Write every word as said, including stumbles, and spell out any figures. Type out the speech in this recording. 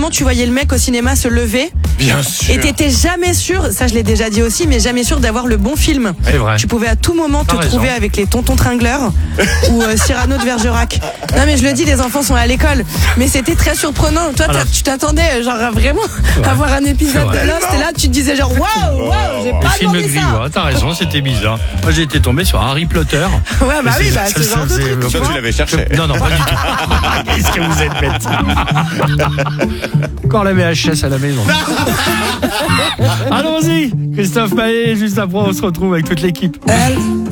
moment tu voyais le mec au cinéma se lever. Bien sûr. Et t'étais jamais sûr, ça je l'ai déjà dit aussi, mais jamais sûr d'avoir le bon film. C'est vrai. Tu pouvais à tout moment te T'as trouver raison. avec les tontons tringleurs ou euh, Cyrano de Bergerac. Non mais je le dis, les enfants sont à l'école. Mais c'était très surprenant. Toi, Alors, t'as- tu t'attendais genre à vraiment vrai. à voir un épisode C'est vrai. de Lost. Et là, tu te disais genre waouh, waouh, j'ai Le pas film demandé ça. gris, ouais, t'as raison, c'était bizarre. Moi j'ai été tombé sur Harry Potter. Ouais, bah oui, bah Ça, ce ça, genre de c'est- truc. tu ça, Toi, vois. tu l'avais cherché. Non, non, pas du tout. Qu'est-ce que vous êtes bête. Encore la V H S à la maison. Allons-y, Christophe Maé, juste après on se retrouve avec toute l'équipe. Elle